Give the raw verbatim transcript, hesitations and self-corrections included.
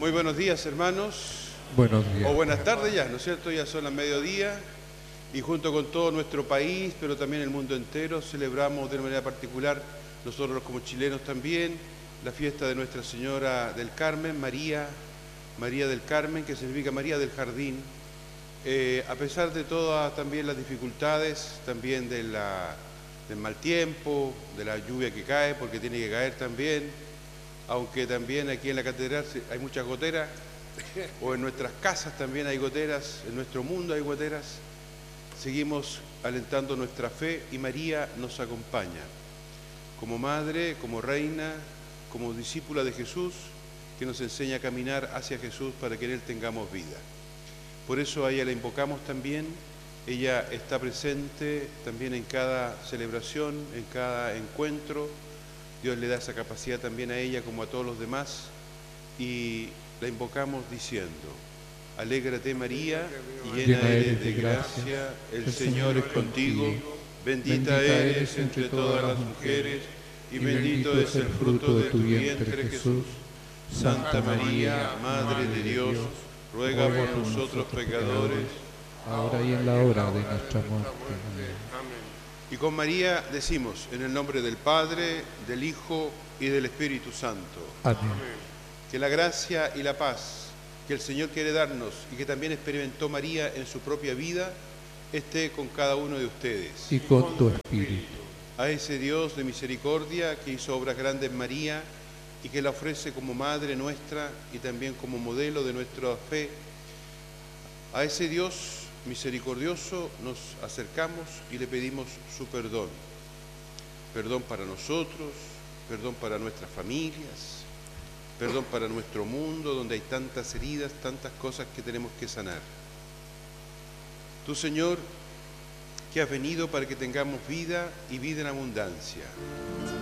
Muy buenos días, hermanos. Buenos días. O buenas tardes ya, ¿no es cierto? Ya son las mediodía y junto con todo nuestro país, pero también el mundo entero, celebramos de manera particular, nosotros como chilenos también, la fiesta de Nuestra Señora del Carmen, María, María del Carmen, que significa María del Jardín. Eh, a pesar de todas también las dificultades, también de la, del mal tiempo, de la lluvia que cae, porque tiene que caer también, aunque también aquí en la catedral hay muchas goteras, o en nuestras casas también hay goteras, en nuestro mundo hay goteras, seguimos alentando nuestra fe y María nos acompaña, como madre, como reina, como discípula de Jesús, que nos enseña a caminar hacia Jesús para que en Él tengamos vida. Por eso a ella la invocamos también, ella está presente también en cada celebración, en cada encuentro. Dios le da esa capacidad también a ella como a todos los demás y la invocamos diciendo: alégrate María, llena eres de gracia, el Señor es contigo, bendita eres entre todas las mujeres y bendito es el fruto de tu vientre Jesús. Santa María, Madre de Dios, ruega por nosotros pecadores, ahora y en la hora de nuestra muerte. Amén. Y con María decimos, en el nombre del Padre, del Hijo y del Espíritu Santo. Amén. Que la gracia y la paz que el Señor quiere darnos y que también experimentó María en su propia vida, esté con cada uno de ustedes. Y con tu espíritu. A ese Dios de misericordia que hizo obras grandes en María y que la ofrece como Madre nuestra y también como modelo de nuestra fe, a ese Dios misericordioso nos acercamos y le pedimos su perdón. Perdón para nosotros, perdón para nuestras familias, perdón para nuestro mundo donde hay tantas heridas, tantas cosas que tenemos que sanar. Tú, Señor, que has venido para que tengamos vida y vida en abundancia.